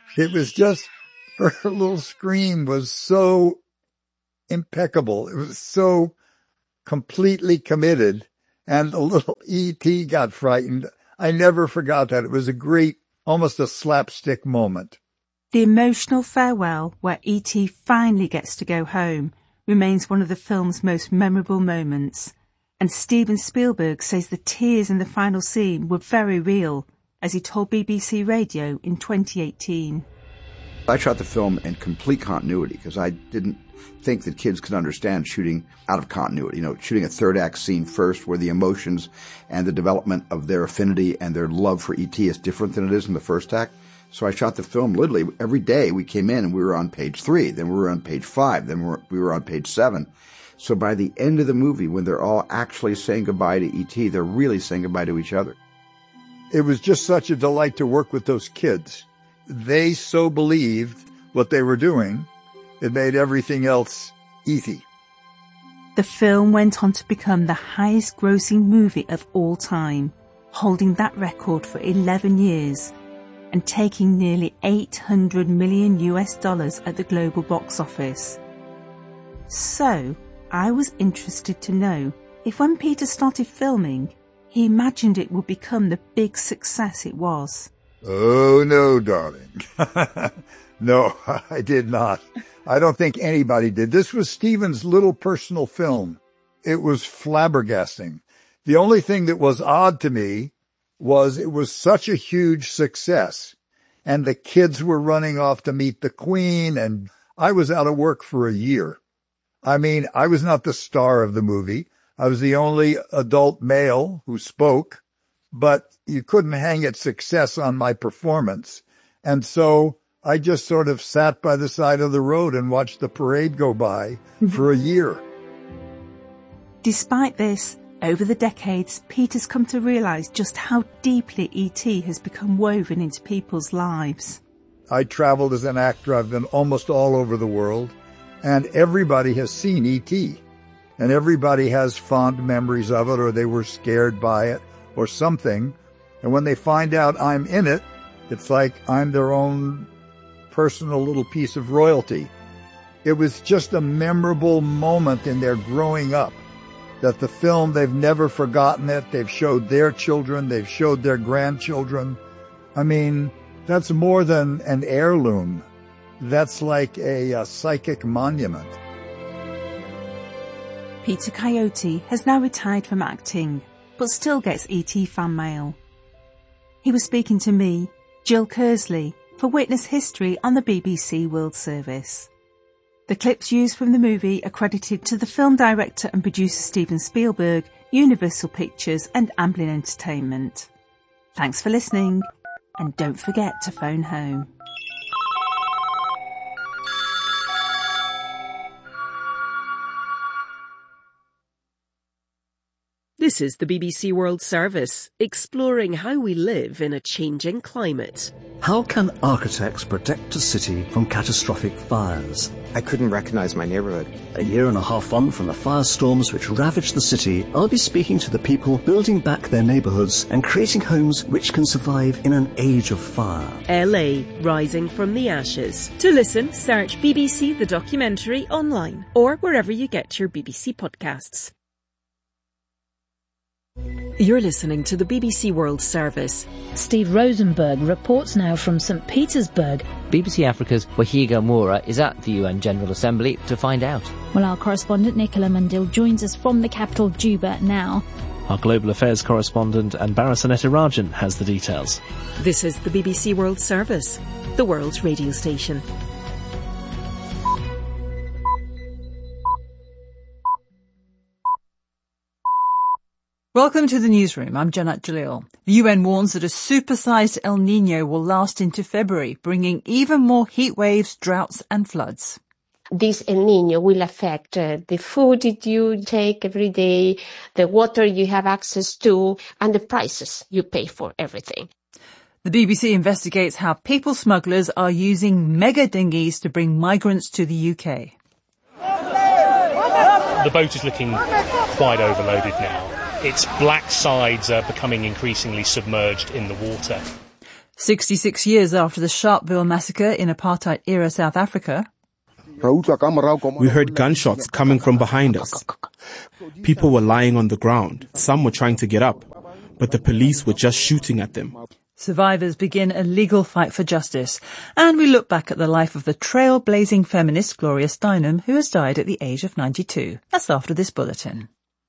It was just, her little scream was so impeccable. It was so completely committed. And the little E.T. got frightened. I never forgot that. It was a great, almost a slapstick moment. The emotional farewell, where E.T. finally gets to go home, remains one of the film's most memorable moments. And Steven Spielberg says the tears in the final scene were very real, as he told BBC Radio in 2018. I shot the film in complete continuity because I didn't think that kids could understand shooting out of continuity. You know, shooting a third act scene first where the emotions and the development of their affinity and their love for E.T. is different than it is in the first act. So I shot the film literally every day. We came in and we were on page 3, then we were on page 5, then we were on page 7. So by the end of the movie, when they're all actually saying goodbye to E.T., they're really saying goodbye to each other. It was just such a delight to work with those kids. They so believed what they were doing, it made everything else easy. The film went on to become the highest grossing movie of all time, holding that record for 11 years and taking nearly $800 million at the global box office. So, I was interested to know if when Peter started filming, he imagined it would become the big success it was. Oh, no, darling. No, I did not. I don't think anybody did. This was Steven's little personal film. It was flabbergasting. The only thing that was odd to me was it was such a huge success, and the kids were running off to meet the Queen, and I was out of work for a year. I mean, I was not the star of the movie. I was the only adult male who spoke, but you couldn't hang its success on my performance. And so I just sort of sat by the side of the road and watched the parade go by for a year. Despite this, over the decades, Peter's come to realise just how deeply E.T. has become woven into people's lives. I travelled as an actor. I've been almost all over the world, and everybody has seen E.T., and everybody has fond memories of it, or they were scared by it, or something. And when they find out I'm in it, it's like I'm their own personal little piece of royalty. It was just a memorable moment in their growing up. That the film, they've never forgotten it. They've showed their children. They've showed their grandchildren. I mean, that's more than an heirloom. That's like a psychic monument. Peter Coyote has now retired from acting, but still gets E.T. fan mail. He was speaking to me, Jill Kersley, for Witness History on the BBC World Service. The clips used from the movie are credited to the film director and producer Steven Spielberg, Universal Pictures and Amblin Entertainment. Thanks for listening, and don't forget to phone home. This is the BBC World Service, exploring how we live in a changing climate. How can architects protect a city from catastrophic fires? I couldn't recognize my neighborhood. A year and a half on from the firestorms which ravaged the city, I'll be speaking to the people building back their neighborhoods and creating homes which can survive in an age of fire. LA, rising from the ashes. To listen, search BBC The Documentary online or wherever you get your BBC podcasts. You're listening to the BBC World Service. Steve Rosenberg reports now from St. Petersburg. BBC Africa's Wahiga Moura is at the UN General Assembly to find out. Well, our correspondent Nicola Mundil joins us from the capital, Juba, now. Our Global Affairs correspondent Anbara Sanetirajan has the details. This is the BBC World Service, the world's radio station. Welcome to the newsroom. I'm Janat Jalil. The UN warns that a supersized El Niño will last into February, bringing even more heat waves, droughts and floods. This El Niño will affect the food that you take every day, the water you have access to, and the prices you pay for everything. The BBC investigates how people smugglers are using mega dinghies to bring migrants to the UK. The boat is looking quite overloaded now. Its black sides are becoming increasingly submerged in the water. 66 years after the Sharpeville massacre in apartheid-era South Africa. We heard gunshots coming from behind us. People were lying on the ground. Some were trying to get up, but the police were just shooting at them. Survivors begin a legal fight for justice. And we look back at the life of the trailblazing feminist Gloria Steinem, who has died at the age of 92. That's after this bulletin.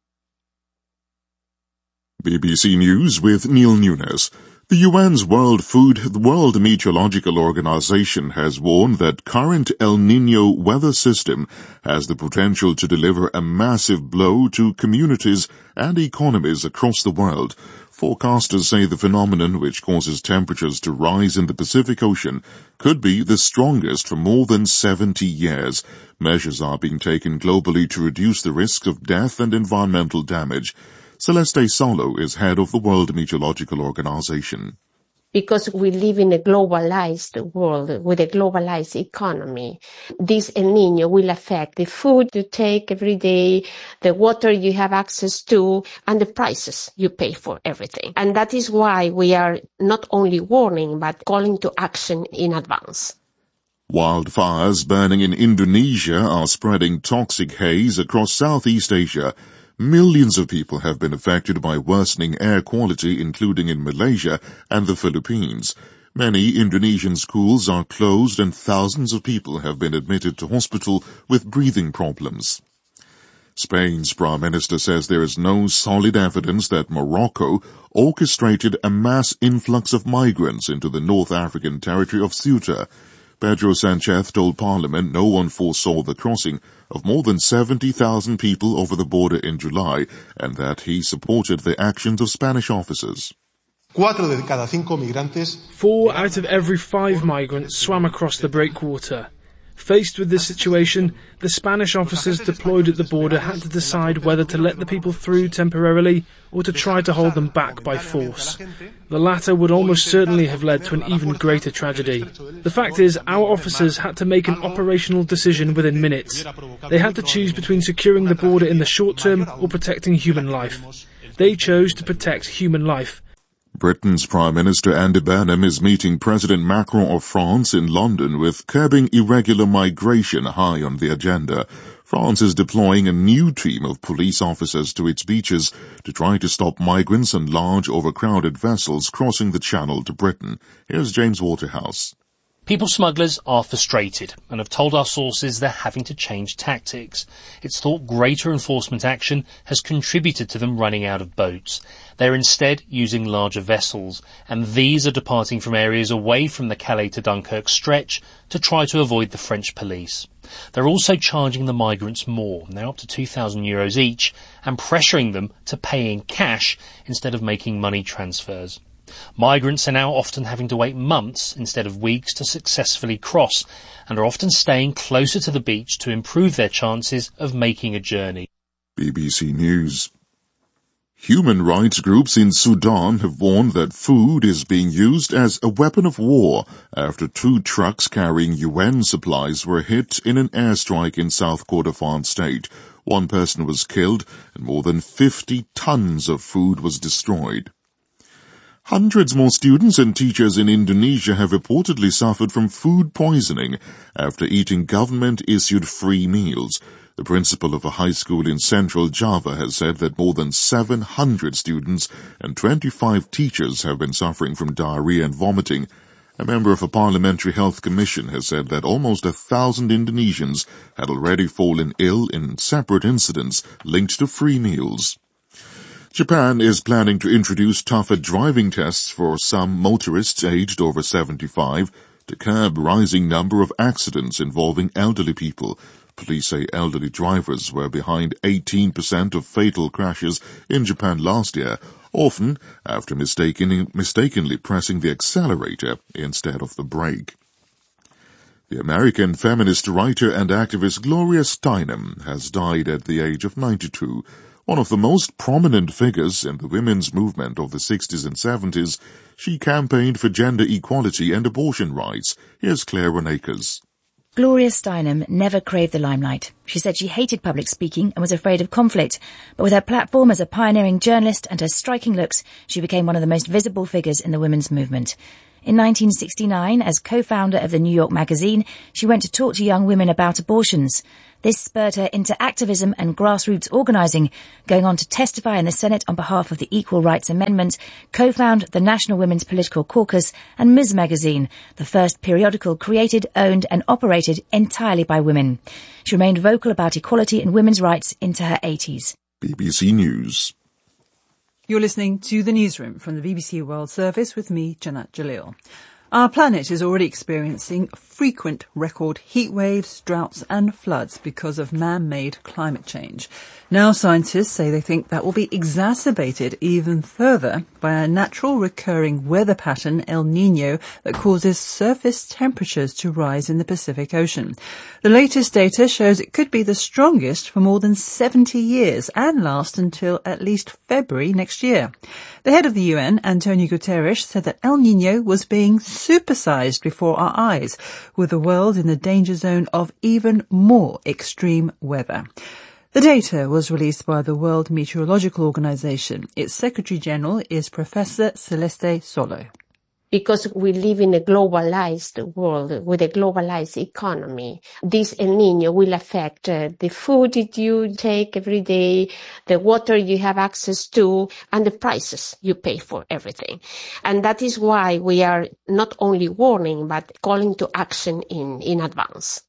BBC News with Neil Nunes. The UN's World Meteorological Organization has warned that current El Niño weather system has the potential to deliver a massive blow to communities and economies across the world. Forecasters say the phenomenon, which causes temperatures to rise in the Pacific Ocean, could be the strongest for more than 70 years. Measures are being taken globally to reduce the risk of death and environmental damage. Celeste Solo is head of the World Meteorological Organization. Because we live in a globalized world with a globalized economy, this El Niño will affect the food you take every day, the water you have access to, and the prices you pay for everything. And that is why we are not only warning, but calling to action in advance. Wildfires burning in Indonesia are spreading toxic haze across Southeast Asia. Millions of people have been affected by worsening air quality, including in Malaysia and the Philippines. Many Indonesian schools are closed and thousands of people have been admitted to hospital with breathing problems. Spain's Prime Minister says there is no solid evidence that Morocco orchestrated a mass influx of migrants into the North African territory of Ceuta. Pedro Sanchez told Parliament no one foresaw the crossing of more than 70,000 people over the border in July, and that he supported the actions of Spanish officers. 4 out of every 5 migrants swam across the breakwater. Faced with this situation, the Spanish officers deployed at the border had to decide whether to let the people through temporarily or to try to hold them back by force. The latter would almost certainly have led to an even greater tragedy. The fact is, our officers had to make an operational decision within minutes. They had to choose between securing the border in the short term or protecting human life. They chose to protect human life. Britain's Prime Minister Andy Burnham is meeting President Macron of France in London with curbing irregular migration high on the agenda. France is deploying a new team of police officers to its beaches to try to stop migrants and large overcrowded vessels crossing the Channel to Britain. Here's James Waterhouse. People smugglers are frustrated and have told our sources they're having to change tactics. It's thought greater enforcement action has contributed to them running out of boats. They're instead using larger vessels, and these are departing from areas away from the Calais to Dunkirk stretch to try to avoid the French police. They're also charging the migrants more, now up to €2,000 each, and pressuring them to pay in cash instead of making money transfers. Migrants are now often having to wait months instead of weeks to successfully cross, and are often staying closer to the beach to improve their chances of making a journey. BBC News. Human rights groups in Sudan have warned that food is being used as a weapon of war after 2 trucks carrying UN supplies were hit in an airstrike in South Kordofan state. 1 person was killed and more than 50 tons of food was destroyed. Hundreds more students and teachers in Indonesia have reportedly suffered from food poisoning after eating government-issued free meals. The principal of a high school in central Java has said that more than 700 students and 25 teachers have been suffering from diarrhea and vomiting. A member of a parliamentary health commission has said that almost 1,000 Indonesians had already fallen ill in separate incidents linked to free meals. Japan is planning to introduce tougher driving tests for some motorists aged over 75 to curb rising number of accidents involving elderly people. Police say elderly drivers were behind 18% of fatal crashes in Japan last year, often after mistakenly pressing the accelerator instead of the brake. The American feminist writer and activist Gloria Steinem has died at the age of 92. One of the most prominent figures in the women's movement of the 60s and 70s, she campaigned for gender equality and abortion rights. Here's Claire Renakers. Gloria Steinem never craved the limelight. She said she hated public speaking and was afraid of conflict, but with her platform as a pioneering journalist and her striking looks, she became one of the most visible figures in the women's movement. In 1969, as co-founder of the New York Magazine, she went to talk to young women about abortions. This spurred her into activism and grassroots organising, going on to testify in the Senate on behalf of the Equal Rights Amendment, co-found the National Women's Political Caucus and Ms. Magazine, the first periodical created, owned and operated entirely by women. She remained vocal about equality and women's rights into her 80s. BBC News. You're listening to The Newsroom from the BBC World Service with me, Janat Jalil. Our planet is already experiencing frequent record heat waves, droughts and floods because of man-made climate change. Now scientists say they think that will be exacerbated even further by a natural recurring weather pattern, El Niño, that causes surface temperatures to rise in the Pacific Ocean. The latest data shows it could be the strongest for more than 70 years and last until at least February next year. The head of the UN, Antonio Guterres, said that El Niño was being supersized before our eyes, with the world in the danger zone of even more extreme weather. The data was released by the World Meteorological Organization. Its Secretary-General is Professor Celeste Solo. Because we live in a globalized world with a globalized economy, this El Niño will affect the food that you take every day, the water you have access to, and the prices you pay for everything. And that is why we are not only warning, but calling to action in advance.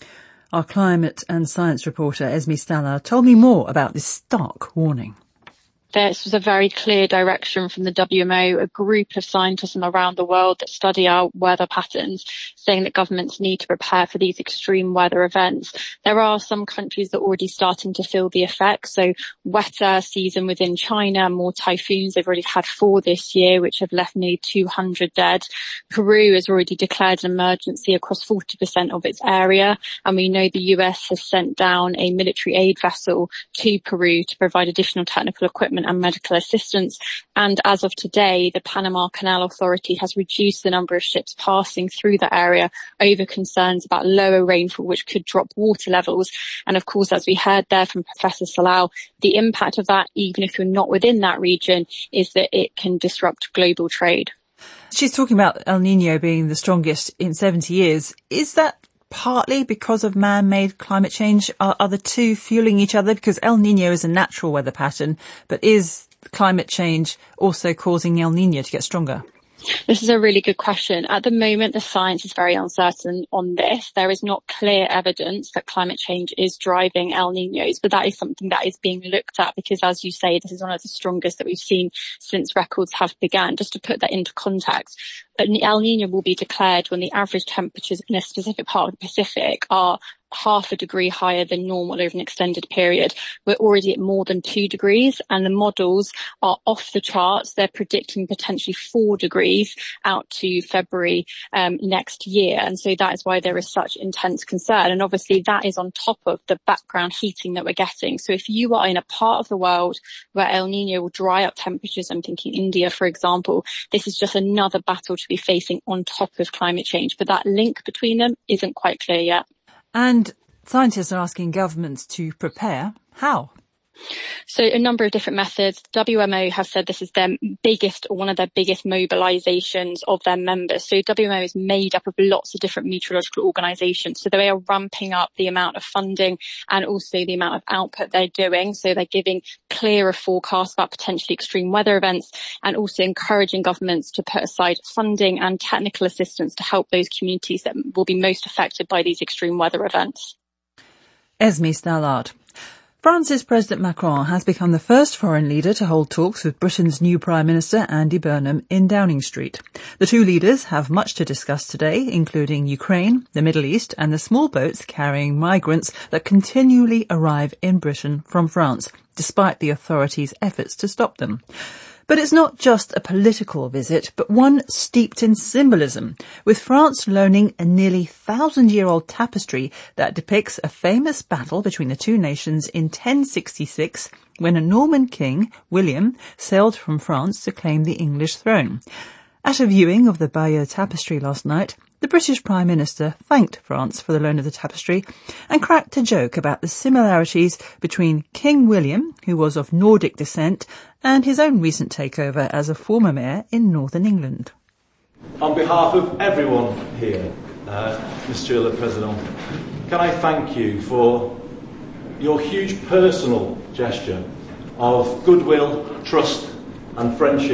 Our climate and science reporter, Esme Stallard, told me more about this stark warning. This was a very clear direction from the WMO, a group of scientists from around the world that study our weather patterns, saying that governments need to prepare for these extreme weather events. There are some countries that are already starting to feel the effects. So wetter season within China, more typhoons. They've already had 4 this year, which have left nearly 200 dead. Peru has already declared an emergency across 40% of its area. And we know the US has sent down a military aid vessel to Peru to provide additional technical equipment and medical assistance. And as of today, the Panama Canal Authority has reduced the number of ships passing through the area over concerns about lower rainfall, which could drop water levels. And of course, as we heard there from Professor Salao, the impact of that, even if you're not within that region, is that it can disrupt global trade. She's talking about El Niño being the strongest in 70 years. Is that partly because of man-made climate change? Are the two fueling each other? Because El Niño is a natural weather pattern, but is climate change also causing El Niño to get stronger? This is a really good question. At the moment, the science is very uncertain on this. There is not clear evidence that climate change is driving El Niños, but that is something that is being looked at because, as you say, this is one of the strongest that we've seen since records have begun. Just to put that into context, El Niño will be declared when the average temperatures in a specific part of the Pacific are half a degree higher than normal over an extended period. We're already at more than 2 degrees and the models are off the charts. They're predicting potentially 4 degrees out to February next year. And so that is why there is such intense concern. And obviously that is on top of the background heating that we're getting. So if you are in a part of the world where El Niño will dry up temperatures, I'm thinking India, for example, this is just another battle to be facing on top of climate change. But that link between them isn't quite clear yet. And scientists are asking governments to prepare. How? So a number of different methods. WMO have said this is their biggest or one of their biggest mobilizations of their members. So WMO is made up of lots of different meteorological organizations. So they are ramping up the amount of funding and also the amount of output they're doing. So they're giving clearer forecasts about potentially extreme weather events and also encouraging governments to put aside funding and technical assistance to help those communities that will be most affected by these extreme weather events. Esme Stallard. France's President Macron has become the first foreign leader to hold talks with Britain's new Prime Minister Andy Burnham in Downing Street. The two leaders have much to discuss today, including Ukraine, the Middle East and the small boats carrying migrants that continually arrive in Britain from France, despite the authorities' efforts to stop them. But it's not just a political visit, but one steeped in symbolism, with France loaning a nearly 1,000-year-old tapestry that depicts a famous battle between the two nations in 1066, when a Norman king, William, sailed from France to claim the English throne. At a viewing of the Bayeux tapestry last night, the British Prime Minister thanked France for the loan of the tapestry and cracked a joke about the similarities between King William, who was of Nordic descent, and his own recent takeover as a former mayor in northern England. On behalf of everyone here, Monsieur le Président, can I thank you for your huge personal gesture of goodwill, trust and friendship